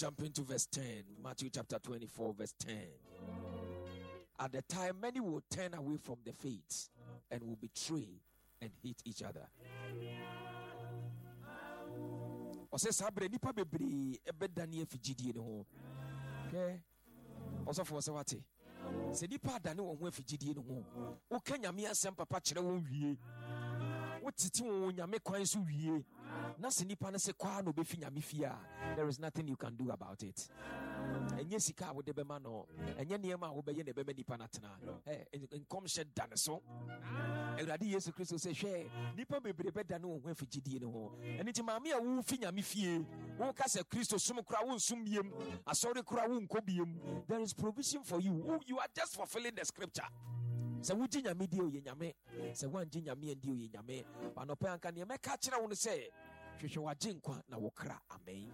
jump into verse 10. Matthew chapter 24, verse 10. At the time, many will turn away from the faith and will betray and hate each other. Ose sabre nipa bebre ebedane afigidie ne ho. Okay. Also for sewate. Se nipa dane wo ho afigidie ne ho. Wo ka nyame asem papa kire wo wie. Wo titi wo nyame kwan so wie. Na se nipa ne se kwa no befi nyame fia. There is nothing you can do about it. Enye sika wo de bema no. Enye niema wo beye ne bema nipa na tena. Nkom hye dane so. Ewurade Yesu Kristo se hwe nipa bebre bedane wo ho afigidie ne ho. Eni ti maame a wo fi nyame fie. Wo ka se Kristo sum kura wo nsum biem. Asori kura wo nko biem. There is provision for you. You are just fulfilling the scripture. Se wo ji nyame die o ye nyame. Se wan ji nyame die o ye nyame. Ba no pe anka ne me ka kire wo no se hwehwe waje nkwa na wo kra. Amen.